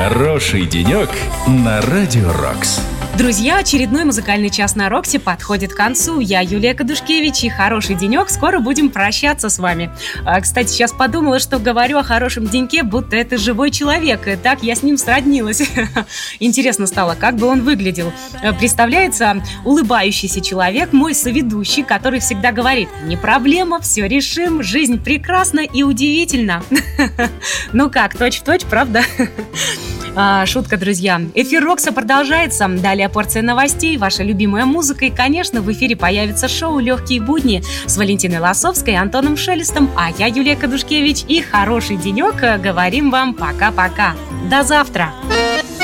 Хороший денек на Радио Рокс. Друзья, очередной музыкальный час на Роксе подходит к концу. Я Юлия Кадушкевич, и хороший денек. Скоро будем прощаться с вами. Кстати, сейчас подумала, что говорю о хорошем деньке, будто это живой человек. И так я с ним сроднилась. Интересно стало, как бы он выглядел. Представляется улыбающийся человек, мой соведущий, который всегда говорит: не проблема, все решим, жизнь прекрасна и удивительна. Ну как, точь-в-точь, правда? Шутка, друзья. Эфир Рокса продолжается. Далее порция новостей, ваша любимая музыка и, конечно, в эфире появится шоу «Легкие будни» с Валентиной Лосовской и Антоном Шелестом. А я, Юлия Кадушкевич, и хороший денек. Говорим вам пока-пока. До завтра.